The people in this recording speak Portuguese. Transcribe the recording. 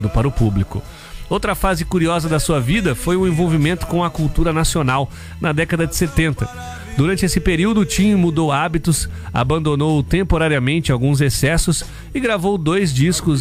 para o público. Outra fase curiosa da sua vida foi o envolvimento com a cultura nacional na década de 70. Durante esse período, Tim mudou hábitos, abandonou temporariamente alguns excessos e gravou 2 discos